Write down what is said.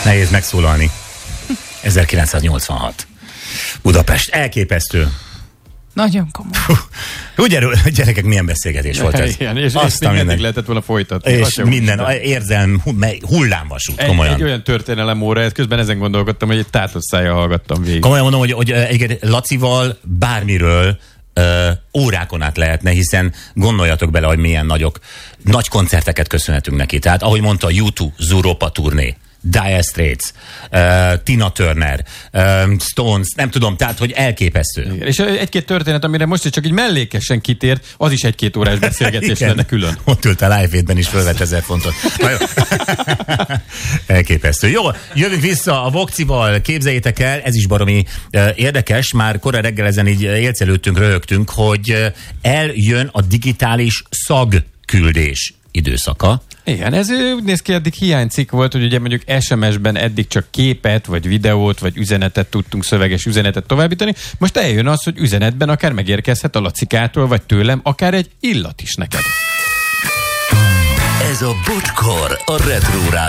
Nehéz megszólalni. 1986. Budapest. Elképesztő. Nagyon komoly. Ugye, gyerekek, milyen beszélgetés volt ez? Igen, és még meddig lehetett volna folytatni. És minden érzelm hullámvasút, komolyan. Egy olyan történelem óra, közben ezen gondolkodtam, hogy egy tátott szájjal hallgattam végig. Komolyan mondom, hogy Lacival bármiről órákon át lehetne, hiszen gondoljatok bele, hogy milyen nagy koncerteket köszönhetünk neki. Tehát, ahogy mondta, U2, Zuropa turné, Dire Straits, Tina Turner, Stones, nem tudom, tehát, hogy elképesztő. Igen. És egy-két történet, amire most csak így mellékesen kitért, az is 1-2 órás beszélgetés lenne külön. Ott ült a Live-Aid-ben is fölvett 1000 fontot. Elképesztő. Jó, jövünk vissza a Vokcival, képzeljétek el, ez is baromi érdekes, már korai reggel ezen így élcelődtünk, röhögtünk, hogy eljön a digitális szagküldés időszaka. Igen, ez úgy néz ki, eddig hiánycikk volt, hogy ugye mondjuk SMS-ben eddig csak képet, vagy videót, vagy üzenetet tudtunk, szöveges üzenetet továbbítani. Most eljön az, hogy üzenetben akár megérkezhet a Lacikától, vagy tőlem, akár egy illat is neked. Ez a Bocskor, a Retro